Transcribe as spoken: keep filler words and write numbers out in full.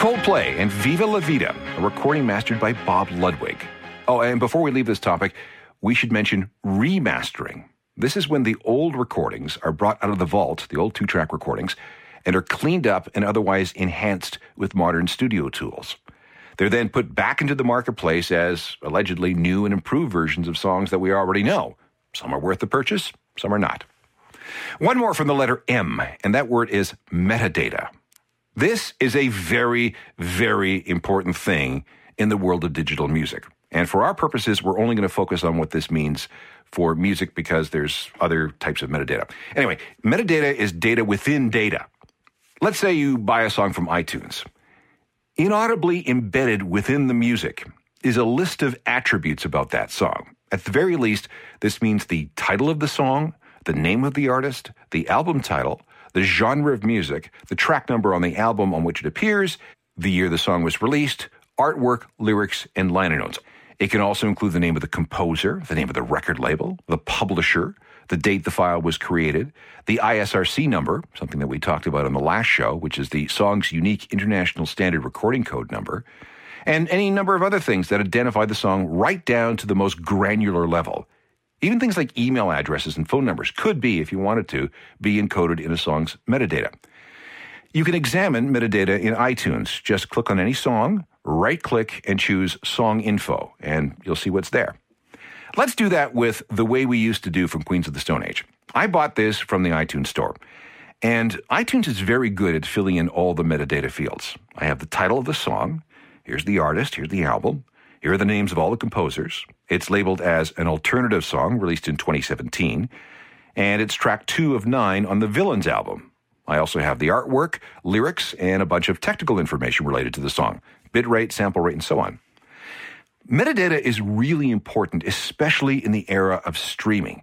Coldplay and Viva La Vida, a recording mastered by Bob Ludwig. Oh, and before we leave this topic, we should mention remastering. This is when the old recordings are brought out of the vault, the old two-track recordings, and are cleaned up and otherwise enhanced with modern studio tools. They're then put back into the marketplace as allegedly new and improved versions of songs that we already know. Some are worth the purchase, some are not. One more from the letter M, and that word is metadata. This is a very, very important thing in the world of digital music. And for our purposes, we're only going to focus on what this means for music because there's other types of metadata. Anyway, metadata is data within data. Let's say you buy a song from iTunes. Inaudibly embedded within the music is a list of attributes about that song. At the very least, this means the title of the song, the name of the artist, the album title, the genre of music, the track number on the album on which it appears, the year the song was released, artwork, lyrics, and liner notes. It can also include the name of the composer, the name of the record label, the publisher, the date the file was created, the I S R C number, something that we talked about on the last show, which is the song's unique International Standard Recording Code number, and any number of other things that identify the song right down to the most granular level. Even things like email addresses and phone numbers could be, if you wanted to, be encoded in a song's metadata. You can examine metadata in iTunes. Just click on any song, right-click, and choose Song Info, and you'll see what's there. Let's do that with the way we used to do from Queens of the Stone Age. I bought this from the iTunes store, and iTunes is very good at filling in all the metadata fields. I have the title of the song, here's the artist, here's the album, here are the names of all the composers. It's labeled as an alternative song released in twenty seventeen, and it's track two of nine on the Villains album. I also have the artwork, lyrics, and a bunch of technical information related to the song, bitrate, sample rate, and so on. Metadata is really important, especially in the era of streaming.